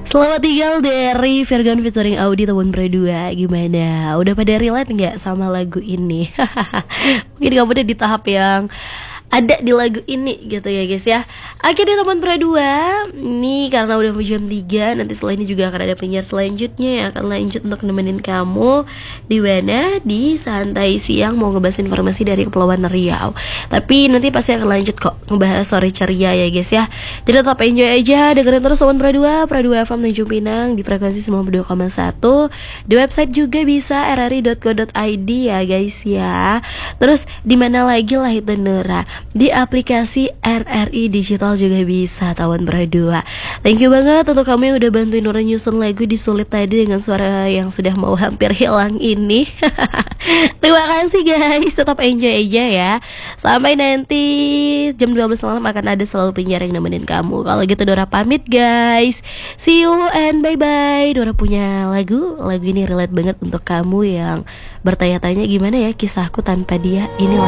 Selamat tinggal dari Virgon featuring Audi tahun berdua. Gimana? Udah pada relate nggak sama lagu ini? Mungkin kamu udah di tahap yang ada di lagu ini gitu ya guys ya. Akhirnya teman berdua nih, karena udah mau jam 3, nanti setelah ini juga akan ada penyiar selanjutnya yang akan lanjut untuk nemenin kamu di mana di Santai Siang, mau ngebahas informasi dari Kepulauan Riau. Tapi nanti pasti akan lanjut kok ngebahas sore ceria ya guys ya. Jadi tetap enjoy aja, dengerin terus teman berdua FM Tanjung Pinang di frekuensi 92,1. Di website juga bisa rri.co.id ya guys ya. Terus di mana lagi lah itu Nura? Di aplikasi RRI Digital juga bisa tawan berdua. Thank you banget untuk kamu yang udah bantuin Nura nyusun lagu di sulit tadi dengan suara yang sudah mau hampir hilang ini. Terima kasih guys, tetap enjoy aja ya. Sampai nanti jam 12 malam akan ada selalu penyiar yang nemenin kamu. Kalau gitu Dora pamit guys. See you and bye bye. Dora punya lagu ini relate banget untuk kamu yang bertanya-tanya gimana ya kisahku tanpa dia. Inilah